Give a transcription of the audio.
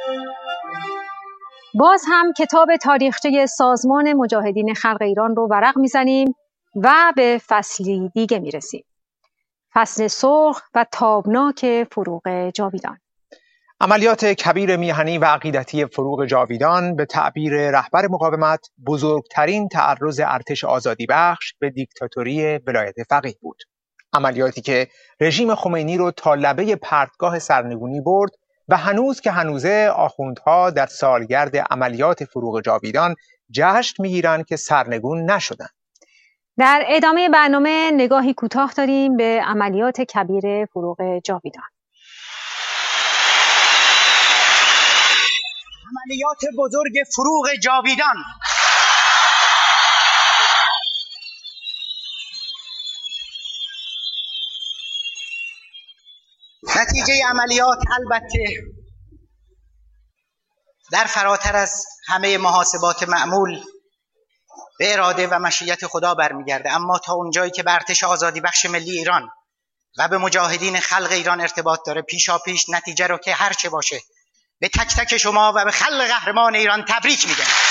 باز هم کتاب تاریخچه سازمان مجاهدین خلق ایران رو ورق میزنیم و به فصلی دیگه میرسیم. فصل سرخ و تابناک فروغ جاویدان. عملیات کبیر میهنی و عقیدتی فروغ جاویدان به تعبیر رهبر مقاومت بزرگترین تعرض ارتش آزادی بخش به دیکتاتوری ولایت فقیه بود. عملیاتی که رژیم خمینی رو تا لبه پرتگاه سرنگونی برد و هنوز که هنوزه آخوندها در سالگرد عملیات فروغ جاویدان جشن میگیرند که سرنگون نشدند. در ادامه برنامه نگاهی کوتاه داریم به عملیات کبیر فروغ جاویدان. عملیات بزرگ فروغ جاویدان. نتیجه عملیات البته در فراتر از همه محاسبات معمول به اراده و مشیت خدا برمیگرده، اما تا اونجایی که به ارتش آزادی بخش ملی ایران و به مجاهدین خلق ایران ارتباط داره، پیشا پیش نتیجه رو که هر چه باشه به تک تک شما و به خلق قهرمان ایران تبریک میگم.